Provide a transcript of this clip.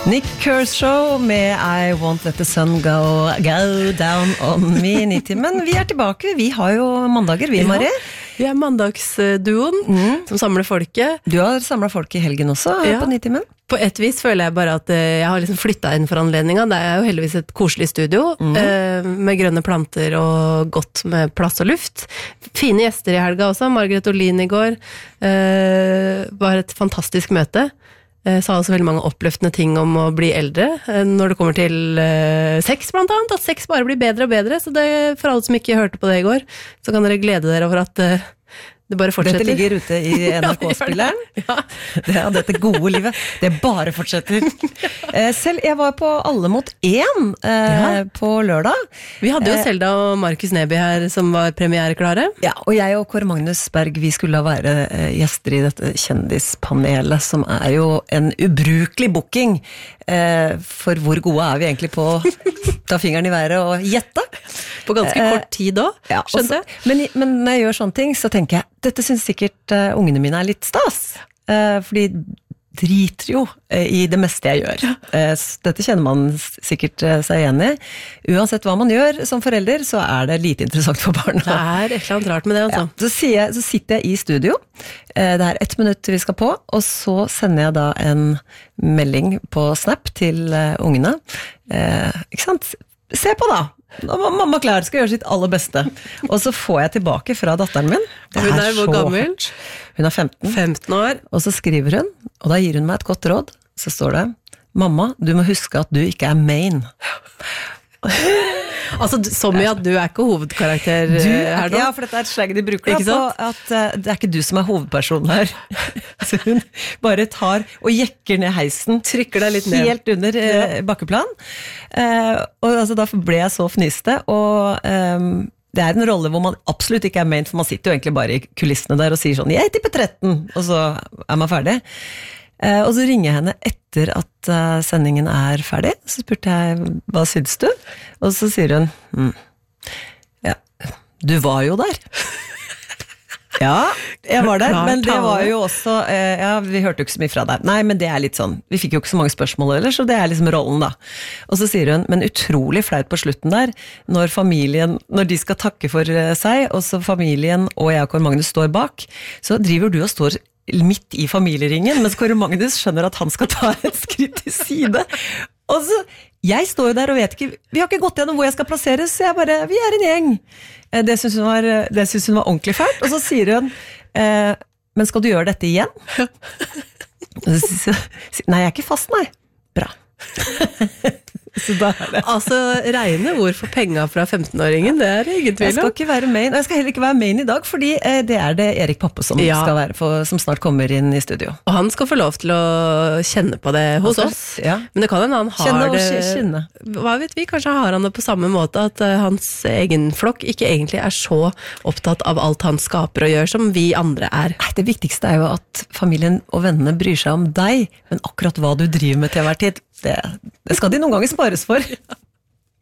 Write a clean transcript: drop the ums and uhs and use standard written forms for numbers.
Nick Kershaw med I Won't Let the Sun Go Down on Me 90. Men vi tilbake, vi har jo mandager, vi Marie. Vi mandagsduoen som samler folket. Du har samlet folk i helgen også på 90 menn. På et vis føler jeg bare at jeg har liksom flyttet inn for anledningen. Det jo heldigvis et koselig studio med grønne planter og godt med plass og luft. Fine gjester i helga også. Margaret Olin i går var et fantastisk møte. Sa også veldig mange oppløftende ting om å bli eldre når det kommer til sex blant annet, at sex bare blir bedre og bedre, så det, for alle som ikke hørte på det i går, så kan dere glede dere over at det bare fortsetter. Dette ligger ute i NRK-spilleren. Dette gode livet, det bare fortsetter. Selv, jeg var på Alle mot 1 på lørdag. Vi hadde jo Selda og Markus Neby her som var premiereklare. Ja, og jeg og Kåre Magnus Berg, vi skulle være gjester i dette kjendispanelet, som jo en ubrukelig booking. For hvor gode vi egentlig på å ta fingeren i været og gjette? På ganske kort tid da, skjønte jeg. Men når jeg gjør sånne ting, så tenker jeg, dette synes sikkert ungene mine litt stas. Fordi driter jo i det meste jeg gjør. Dette kjenner man sikkert seg igjen i. Uansett hva man gjør som forelder, så det lite interessant for barna. Det et eller annet rart med det, altså. Ja, så sitter jeg i studio. Det 1 minutt vi skal på, og så sender jeg da en melding på Snap til ungene. Ikke sant? Se på da! Nå var mamma klar, skal gjøre sitt aller beste. Og så får jeg tilbake fra datteren min. Hun hvor gammel? Hun 15. 15 år. Og så skriver hun, og da gir hun meg et godt råd. Så står det, mamma, du må huske at du ikke main. Altså, som i at du ikke hovedkarakter her nå? Ja, for dette et slag de bruker da, på at det ikke du som hovedpersonen her. Så hun bare tar og jekker ned heisen, trykker deg litt ned. Helt under bakkeplan. Og altså, da ble jeg så fniste, og det en rolle hvor man absolutt ikke main, for man sitter jo egentlig bare i kulissene der og sier sånn, jeg tipper 13, og så man ferdig. Og så ringer jeg henne etter at sendingen ferdig, så spurte jeg, hva synes du? Og så sier hun, ja, du var jo der. Ja, jeg var der, men det var jo også, ja, vi hørte jo ikke så mye fra deg. Nei, men det litt sånn, vi fikk jo ikke så mange spørsmål ellers, så det liksom rollen da. Og så sier hun, men utrolig flaut på slutten der, når familien, når de skal takke for seg, og så familien og jeg og Kåre Magnus står bak, så driver du og står midt i familieringen, mens Kåre Magnus skjønner at han skal ta et skritt til side. Og så, jeg står jo der og vet ikke, vi har ikke gått gjennom hvor jeg skal plasseres, så jeg bare, vi en gjeng. Det synes hun var ordentlig fælt, og så sier hun, men skal du gjøre dette igjen? Nei, jeg ikke fast, nei. Bra. Så da det. Altså, regne ord for penger fra 15-åringen, det ingen tvil om. Jeg skal ikke være main, og jeg skal heller ikke være main i dag, fordi det det Erik Poppe som skal være, som snart kommer inn i studio. Og han skal få lov til å kjenne på det hos oss. Ja. Men det kan hende han har kjenne. Hva vet vi, kanskje har han det på samme måte, at hans egen flokk ikke egentlig så opptatt av alt han skaper og gjør som vi andre Det viktigste jo at familien og vennene bryr seg om deg, men akkurat hva du driver med til hver tid, det skal de noen ganger spares for.